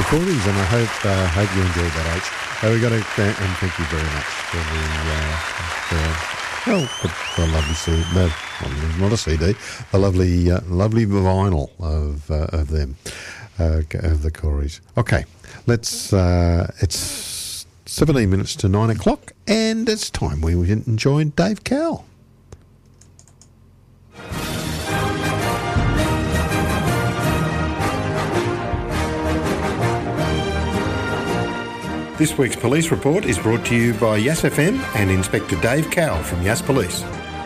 the Cordies, and I hope you enjoyed that, H. We got to and thank you very much for the lovely CD. No, not a CD. The lovely vinyl of them, of the Cordies. Okay, let's. It's 17 minutes to 9 o'clock, and it's time we enjoy Dave Cowell. This week's police report is brought to you by Yass FM and Inspector Dave Cowell from Yass Police.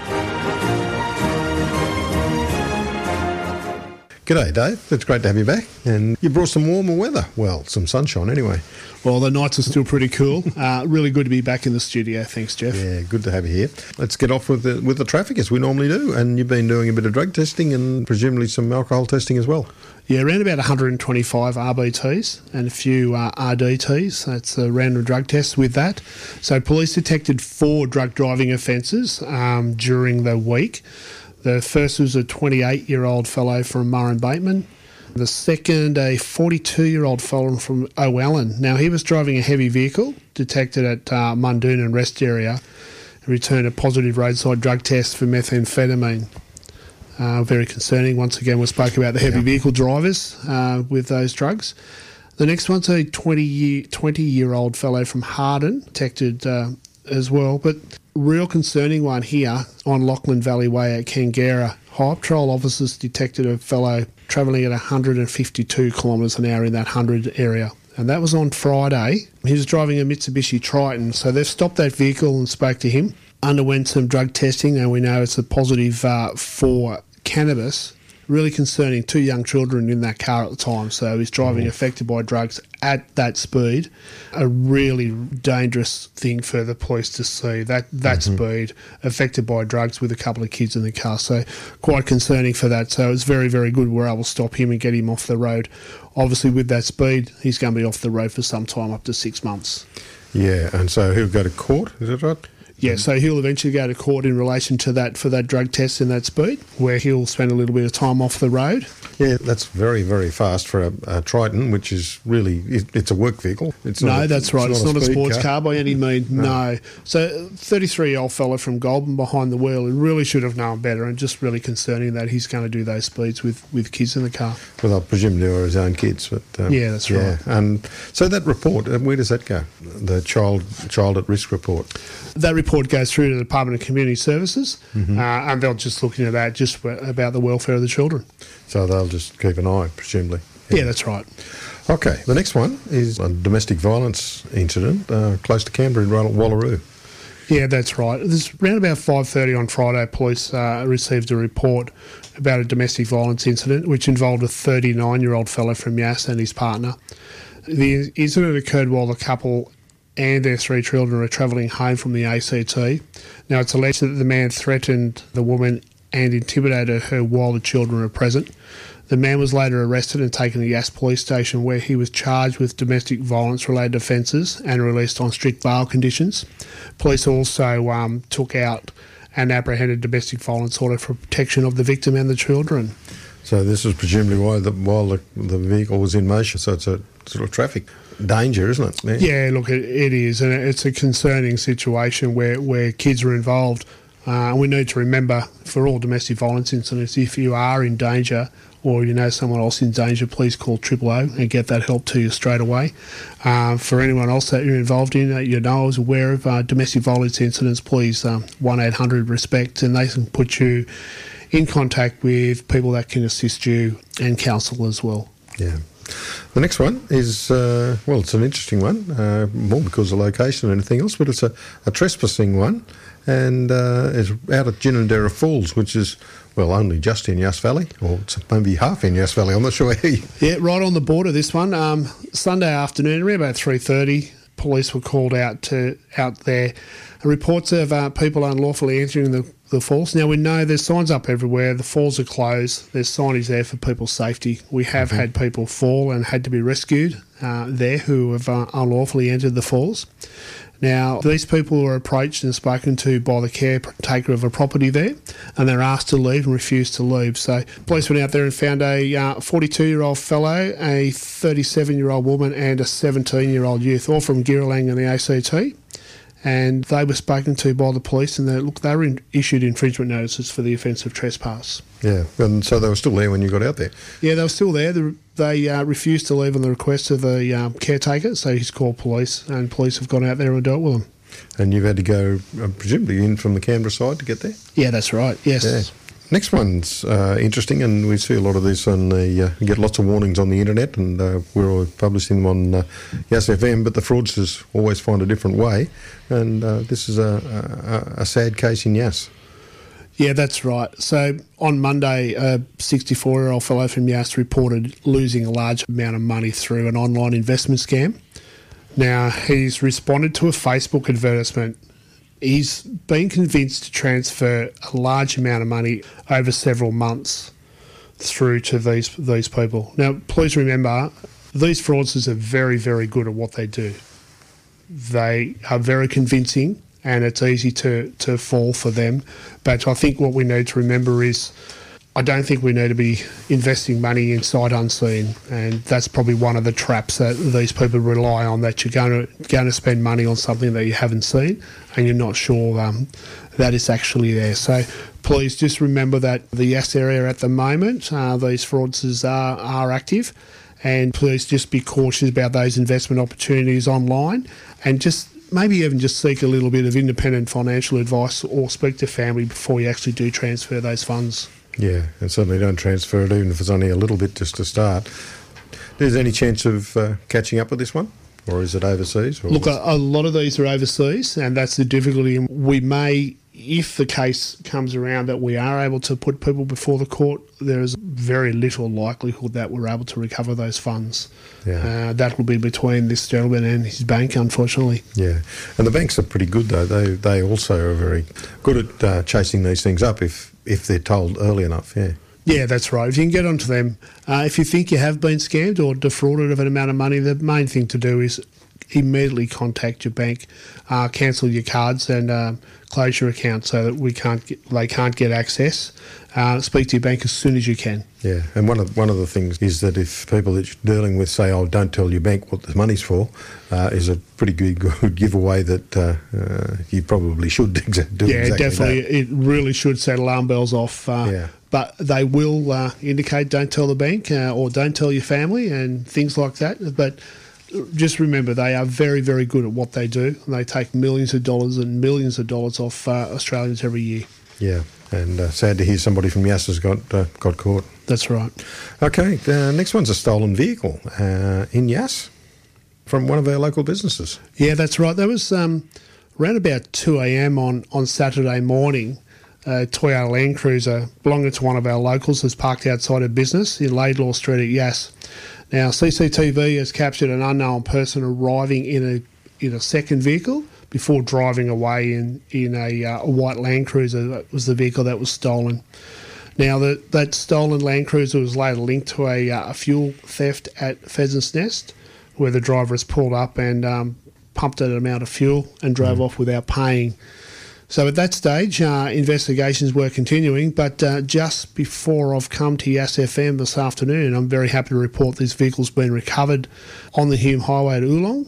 G'day, Dave. It's great to have you back. And you brought some warmer weather. Well, some sunshine anyway. Well, the nights are still pretty cool. Really good to be back in the studio. Thanks, Jeff. Yeah, good to have you here. Let's get off with the traffic as we normally do. And you've been doing a bit of drug testing and presumably some alcohol testing as well. Yeah, around about 125 RBTs and a few RDTs. That's a random drug test with that. So police detected 4 drug driving offences during the week. The first was a 28-year-old fellow from Murray Bateman. The second, a 42-year-old fellow from O'Allen. Now, he was driving a heavy vehicle, detected at Mundoon and Rest area, and returned a positive roadside drug test for methamphetamine. Very concerning. Once again, we spoke about the heavy vehicle drivers with those drugs. The next one's a 20-year-old fellow from Harden, detected as well. But real concerning one here on Lachlan Valley Way at Kangera. High Patrol officers detected a fellow travelling at 152 kilometres an hour in that 100 area. And that was on Friday. He was driving a Mitsubishi Triton. So they've stopped that vehicle and spoke to him. Underwent some drug testing, and we know it's a positive for cannabis. Really concerning. 2 young children in that car at the time, so he's driving affected by drugs at that speed. A really dangerous thing for the police to see, that speed, affected by drugs with a couple of kids in the car. So quite concerning for that. So it's very, very good we're able to stop him and get him off the road. Obviously with that speed, he's going to be off the road for some time, up to 6 months. Yeah, and so he'll go to court, is that right? Yeah, so he'll eventually go to court in relation to that for that drug test and that speed, where he'll spend a little bit of time off the road. Yeah, that's very, very fast for a Triton, which is really, it's a work vehicle. That's right. It's not a sports car by any means, no. So 33-year-old fellow from Goulburn behind the wheel, and really should have known better, and just really concerning that he's going to do those speeds with kids in the car. Well, I presume they were his own kids. But yeah, that's right. And so that report, where does that go? The child at risk report? That report goes through to the Department of Community Services, and they're just looking at that, just about the welfare of the children. So they'll just keep an eye, presumably. Yeah, that's right. Okay, the next one is a domestic violence incident close to Canberra in Wallaroo. Yeah, that's right. This around about 5:30 on Friday, police received a report about a domestic violence incident which involved a 39-year-old fellow from Yass and his partner. The incident occurred while the couple and their 3 children were travelling home from the ACT. Now, it's alleged that the man threatened the woman and intimidated her while the children were present. The man was later arrested and taken to Yass Police Station, where he was charged with domestic violence-related offences and released on strict bail conditions. Police also took out and apprehended domestic violence order for protection of the victim and the children. So this is presumably while the vehicle was in motion, so it's a sort of traffic danger, isn't it? Yeah, look, it is, and it's a concerning situation where kids are involved. We need to remember, for all domestic violence incidents, if you are in danger or you know someone else in danger, please call 000 and get that help to you straight away. For anyone else that you're involved in, is aware of domestic violence incidents, please 1-800-RESPECT, and they can put you in contact with people that can assist you and counsel as well. Yeah. The next one is, it's an interesting one, more because of location and anything else, but it's a trespassing one, and it's out at Ginninderra Falls, which is, only just in Yass Valley, or it's maybe half in Yass Valley, I'm not sure. Yeah, right on the border, this one. Sunday afternoon, around about 3:30, police were called out there. Reports of people unlawfully entering the the falls. Now, we know there's signs up everywhere. The falls are closed. There's signage there for people's safety. We have had people fall and had to be rescued there who have unlawfully entered the falls. Now, these people were approached and spoken to by the caretaker of a property there, and they're asked to leave and refused to leave. So police went out there and found a 42-year-old fellow, a 37-year-old woman and a 17-year-old youth, all from Girralang and the ACT. And they were spoken to by the police, and they were issued infringement notices for the offence of trespass. Yeah, and so they were still there when you got out there? Yeah, they were still there. They refused to leave on the request of the caretaker, so he's called police, and police have gone out there and dealt with them. And you've had to go, presumably, in from the Canberra side to get there? Yeah, that's right, yes. Yeah. Next one's interesting, and we see a lot of this on the... we get lots of warnings on the internet, and we're always publishing them on Yass FM, but the fraudsters always find a different way, and this is a sad case in Yass. Yeah, that's right. So on Monday, a 64-year-old fellow from Yass reported losing a large amount of money through an online investment scam. Now, he's responded to a Facebook advertisement. He's been convinced to transfer a large amount of money over several months through to these people. Now, please remember, these fraudsters are very, very good at what they do. They are very convincing, and it's easy to fall for them. But I think what we need to remember is I don't think we need to be investing money in sight unseen, and that's probably one of the traps that these people rely on, that you're going to spend money on something that you haven't seen and you're not sure that it's actually there. So please just remember that the Yass area at the moment, these fraudsters are active, and please just be cautious about those investment opportunities online, and just maybe even just seek a little bit of independent financial advice or speak to family before you actually do transfer those funds. Yeah, and certainly don't transfer it, even if it's only a little bit just to start. Is there any chance of catching up with this one, or is it overseas? Or Look, a lot of these are overseas, and that's the difficulty. We may, if the case comes around that we are able to put people before the court, there is very little likelihood that we're able to recover those funds. Yeah. That will be between this gentleman and his bank, unfortunately. Yeah, and the banks are pretty good, though. They also are very good at chasing these things up if they're told early enough, yeah. Yeah, that's right. If you can get onto them, if you think you have been scammed or defrauded of an amount of money, the main thing to do is immediately contact your bank, cancel your cards and close your account so that they can't get access. Speak to your bank as soon as you can. Yeah, and one of the things is that if people that you're dealing with say, "Oh, don't tell your bank what the money's for," is a pretty good giveaway that you probably should do exactly definitely. that. It really should set alarm bells off. Yeah. But they will indicate don't tell the bank or don't tell your family and things like that. But just remember, they are very, very good at what they do. They take millions of dollars and millions of dollars off Australians every year. Yeah, and sad to hear somebody from Yass has got caught. That's right. Okay, next one's a stolen vehicle in Yass from one of our local businesses. Yeah, that's right. That was around about 2 a.m. on Saturday morning. A Toyota Land Cruiser belonging to one of our locals was parked outside a business in Laidlaw Street at Yass. Now, CCTV has captured an unknown person arriving in a second vehicle before driving away in a white Land Cruiser. That was the vehicle that was stolen. Now, that stolen Land Cruiser was later linked to a fuel theft at Pheasant's Nest, where the driver has pulled up and pumped an amount of fuel and drove off without paying. So at that stage, investigations were continuing, but just before I've come to Yass FM this afternoon, I'm very happy to report this vehicle's been recovered on the Hume Highway at Oolong.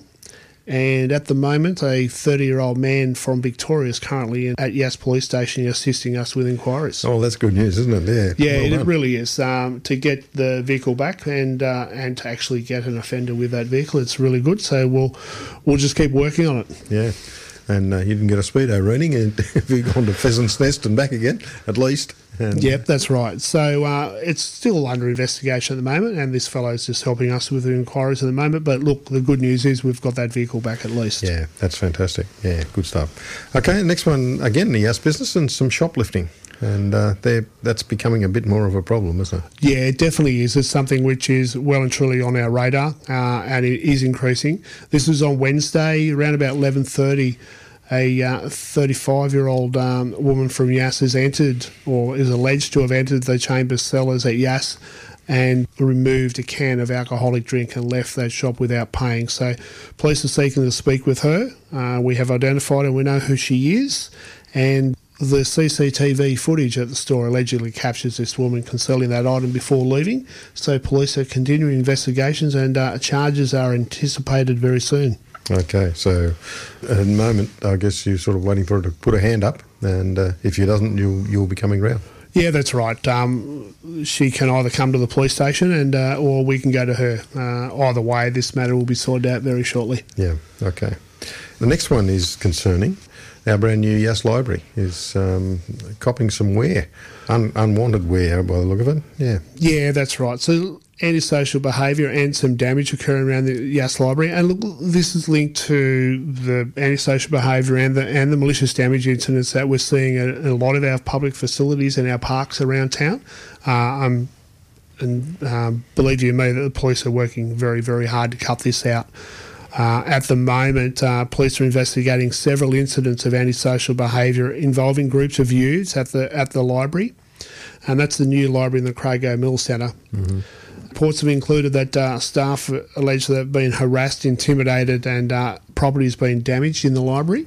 And at the moment, a 30-year-old man from Victoria is currently at Yass Police Station assisting us with inquiries. Oh, that's good news, isn't it? Yeah, yeah, it really is. To get the vehicle back and to actually get an offender with that vehicle, it's really good. So we'll just keep working on it. Yeah. And you didn't get a speedo reading, and you've gone to Pheasant's Nest and back again, at least. And yep, that's right. So it's still under investigation at the moment, and this fellow's just helping us with the inquiries at the moment. But look, the good news is we've got that vehicle back at least. Yeah, that's fantastic. Yeah, good stuff. Okay, next one, again, the Yass business and some shoplifting. And that's becoming a bit more of a problem, isn't it? Yeah, it definitely is. It's something which is well and truly on our radar, and it is increasing. This was on Wednesday, around about 11:30. a 35-year-old woman from Yass has entered, or is alleged to have entered, the Chambers cellars at Yass and removed a can of alcoholic drink and left that shop without paying. So police are seeking to speak with her. We have identified her, we know who she is, and the CCTV footage at the store allegedly captures this woman concealing that item before leaving. So police are continuing investigations, and charges are anticipated very soon. Okay, so at the moment, I guess you're sort of waiting for her to put her hand up, and if she doesn't, you'll be coming round. Yeah, that's right. She can either come to the police station and or we can go to her. Either way, this matter will be sorted out very shortly. Yeah, okay. The next one is concerning. Our brand new Yass Library is copping some wear, unwanted wear by the look of it. Yeah. Yeah, that's right. So antisocial behaviour and some damage occurring around the Yass Library. And look, this is linked to the antisocial behaviour and the malicious damage incidents that we're seeing at a lot of our public facilities and our parks around town. Believe you me, that the police are working very, very hard to cut this out. At the moment, police are investigating several incidents of antisocial behaviour involving groups of youths at the library, and that's the new library in the Craig O'Mill Centre. Mm-hmm. Reports have included that staff allege they've been harassed, intimidated, and property has been damaged in the library.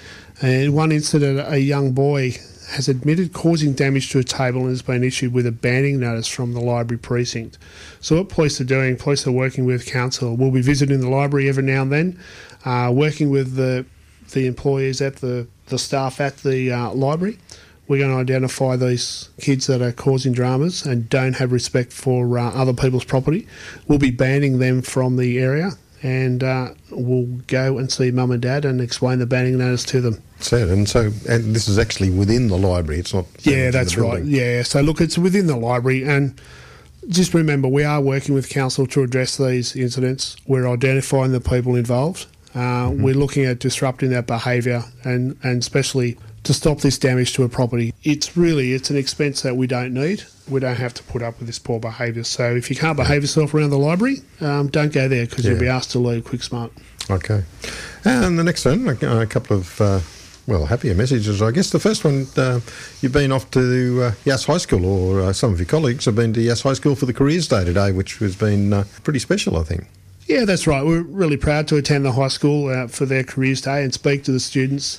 And in one incident, a young boy has admitted causing damage to a table and has been issued with a banning notice from the library precinct. So what police are doing, police are working with council. We'll be visiting the library every now and then, working with the employees at the staff at the library. We're going to identify these kids that are causing dramas and don't have respect for other people's property. We'll be banning them from the area, and we'll go and see mum and dad and explain the banning notice to them. Sad. And this is actually within the library, it's not... Yeah, that's right. Yeah, so look, it's within the library, and just remember, we are working with council to address these incidents. We're identifying the people involved. We're looking at disrupting that behaviour and especially to stop this damage to a property. It's an expense that we don't need. We don't have to put up with this poor behaviour. So if you can't behave yourself around the library, don't go there, because you'll be asked to leave quick smart. Okay. And the next one, a couple of... happier messages, I guess. The first one, you've been off to Yass High School, or some of your colleagues have been to Yass High School for the Careers Day today, which has been pretty special, I think. Yeah, that's right. We're really proud to attend the high school for their Careers Day and speak to the students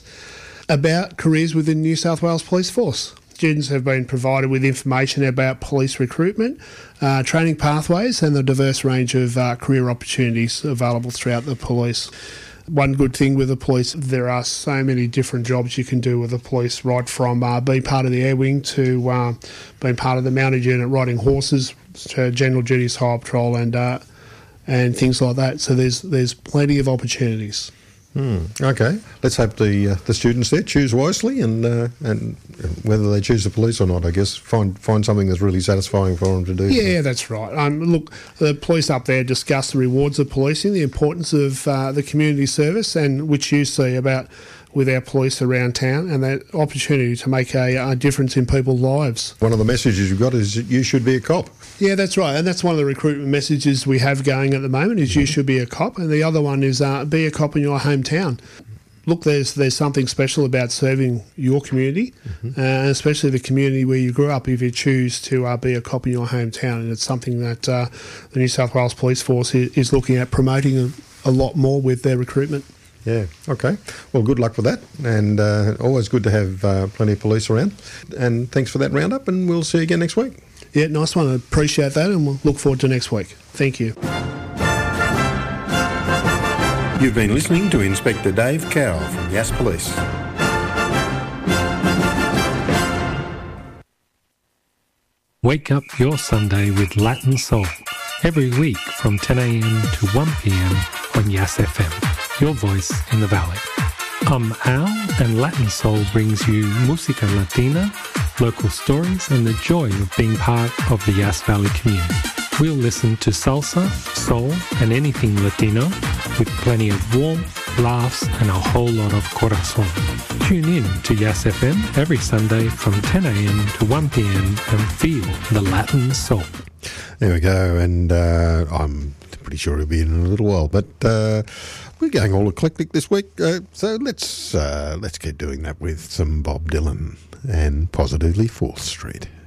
about careers within New South Wales Police Force. Students have been provided with information about police recruitment, training pathways, and the diverse range of career opportunities available throughout the police. One good thing with the police, there are so many different jobs you can do with the police, right from being part of the air wing to being part of the mounted unit, riding horses, to general duties, high patrol, and things like that. So there's plenty of opportunities. Okay, let's hope the students there choose wisely, and whether they choose the police or not, I guess find something that's really satisfying for them to do. Yeah, that's right. Look, the police up there discuss the rewards of policing, the importance of the community service, and which you see about with our police around town, and that opportunity to make a difference in people's lives. One of the messages you've got is you should be a cop. Yeah, that's right, and that's one of the recruitment messages we have going at the moment is you should be a cop, and the other one is be a cop in your hometown. Look, there's something special about serving your community, and especially the community where you grew up, if you choose to be a cop in your hometown, and it's something that the New South Wales Police Force is looking at promoting a lot more with their recruitment. Yeah, okay. Well, good luck with that, and always good to have plenty of police around. And thanks for that roundup, and we'll see you again next week. Yeah, nice one. I appreciate that, and we'll look forward to next week. Thank you. You've been listening to Inspector Dave Cowell from Yass Police. Wake up your Sunday with Latin Soul every week from 10 a.m. to 1 p.m. on Yass FM, your voice in the valley. I'm Al, and Latin Soul brings you música latina, local stories, and the joy of being part of the Yass Valley community. We'll listen to salsa, soul, and anything Latino with plenty of warmth, laughs, and a whole lot of corazon. Tune in to Yass FM every Sunday from 10 a.m. to 1 p.m. and feel the Latin soul. There we go, and I'm pretty sure it'll be in a little while, but we're going all eclectic this week, so let's keep doing that with some Bob Dylan and Positively 4th Street.